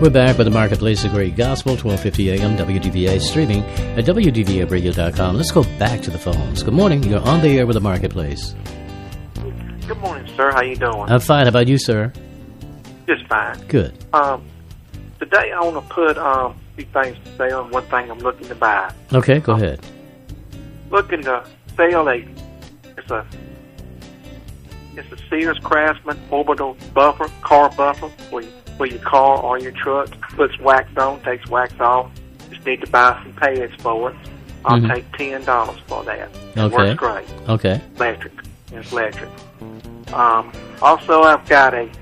We're back with the Marketplace of Great Gospel, 1250 AM, WDVA, streaming at WDVAradio.com. Let's go back to the phones. Good morning. You're on the air with the Marketplace. Good morning, sir. How you doing? I'm fine. How about you, sir? Just fine. Good. Today I want to put a few things to say on one thing I'm looking to buy. Okay, go ahead. Looking to sell it's a Sears Craftsman orbital buffer, car buffer, for your car or your truck. Puts wax on, takes wax off. Just need to buy some pads for it. I'll take $10 for that. It works great. Okay. It's electric. Also, I've got an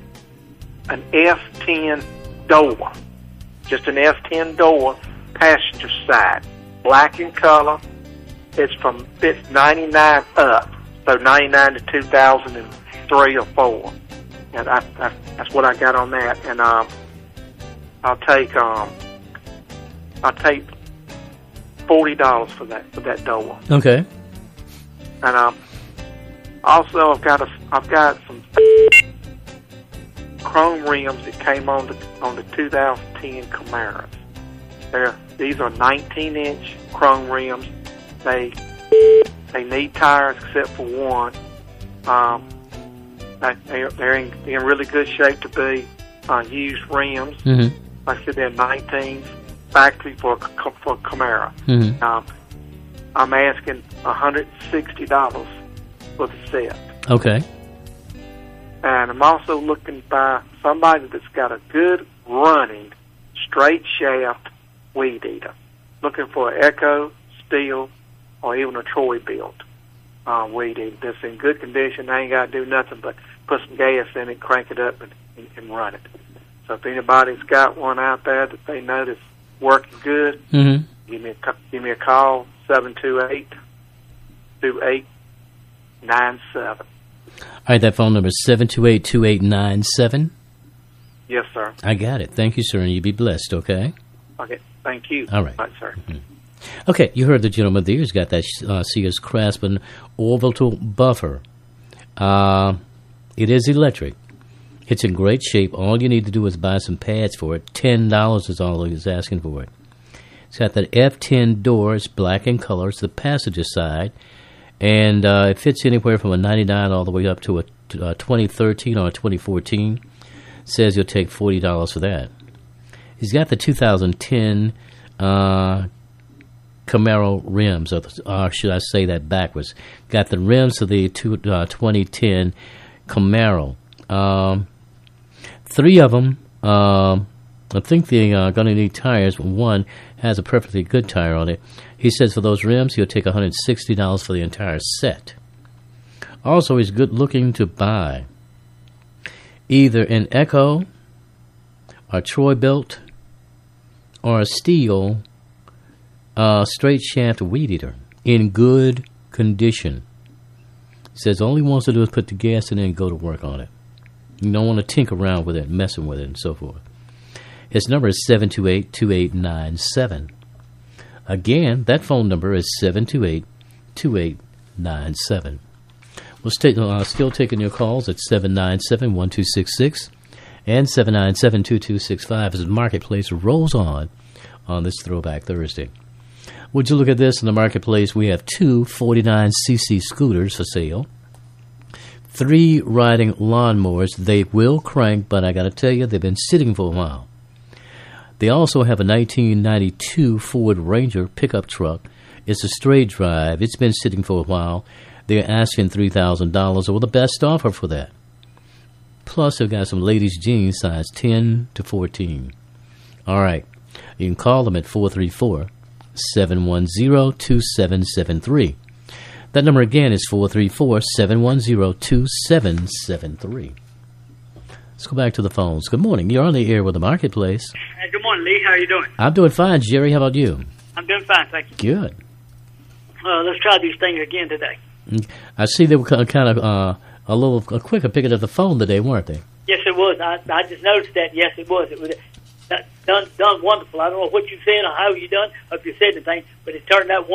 F10 door. Just an F10 door, passenger side. Black in color. It's 99 up. So 99 to 2003 or 4. And that's what I got on that. And I'll take $40 for that door. Okay. And also I've got some chrome rims that came on the 2010 Camaros. These are 19-inch chrome rims. They need tires except for one. They're in really good shape to be used rims. Mm-hmm. Like I said, they're 19s, factory for Camaro. Mm-hmm. I'm asking $160 for the set. Okay. And I'm also looking by somebody that's got a good running straight shaft weed eater. Looking for an Echo, Steel, or even a Troy built weed eater that's in good condition. I ain't got to do nothing but put some gas in it, crank it up, and run it. So if anybody's got one out there that they know that's working good, give me a call, 728-2897. All right, that phone number is 728-2897? Yes, sir. I got it. Thank you, sir, and you be blessed, okay? Okay, thank you. All right. Bye, sir. Mm-hmm. Okay, you heard the gentleman there. He's got that Sears Craftsman orbital buffer. It is electric. It's in great shape. All you need to do is buy some pads for it. $10 is all he's asking for it. It's got that F10 door. It's black in color. It's the passenger side. And it fits anywhere from a 99 all the way up to a 2013 or a 2014. Says you'll take $40 for that. He's got the 2010 Camaro rims, or should I say that backwards? Got the rims of the 2010 Camaro. 3 of them, I think they're going to need tires. One has a perfectly good tire on it. He says for those rims, he'll take $160 for the entire set. Also, he's good looking to buy either an Echo, a Troy built, or a Steel straight shaft weed eater in good condition. He says all he wants to do is put the gas in it and go to work on it. You don't want to tinker around with it, messing with it, and so forth. His number is 728-2897. Again, that phone number is 728-2897. We'll still taking your calls at 797-1266 and 797-2265 as the Marketplace rolls on this Throwback Thursday. Would you look at this in the Marketplace? We have 2 49cc scooters for sale, 3 riding lawnmowers. They will crank, but I got to tell you, they've been sitting for a while. They also have a 1992 Ford Ranger pickup truck. It's a straight drive. It's been sitting for a while. They're asking $3,000 or the best offer for that. Plus, they've got some ladies' jeans size 10 to 14. All right. You can call them at 434-710-2773. That number again is 434-710-2773. Let's go back to the phones. Good morning. You're on the air with the Marketplace. Good morning, Lee. How are you doing? I'm doing fine. Jerry, how about you? I'm doing fine, thank you. Good. Let's try these things again today. I see they were kind of a little quicker picking up the phone today, weren't they? Yes, it was. I just noticed that. Yes, it was. It was done wonderful. I don't know what you said or how you done, or if you said anything, but it turned out wonderful.